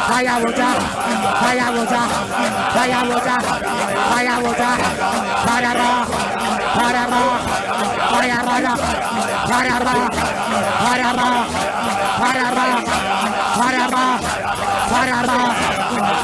fire water, fire water, fire water, fire water, fire rock, fire rock, fire rock, fire rock, fire rock,